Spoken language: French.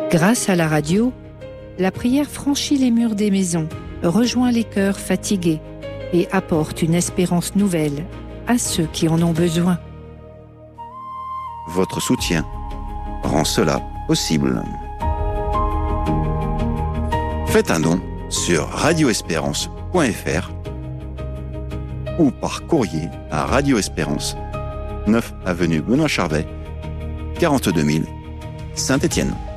Grâce à la radio, la prière franchit les murs des maisons, rejoint les cœurs fatigués et apporte une espérance nouvelle à ceux qui en ont besoin. Votre soutien rend cela possible. Faites un don sur radioespérance.fr ou par courrier à Radio Espérance, 9 avenue Benoît Charvet, 42 000, Saint-Étienne.